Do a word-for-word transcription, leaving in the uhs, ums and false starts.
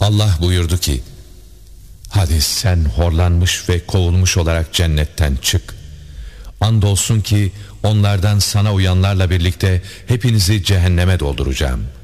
Allah buyurdu ki: hadi sen horlanmış ve kovulmuş olarak cennetten çık. Andolsun ki onlardan sana uyanlarla birlikte hepinizi cehenneme dolduracağım.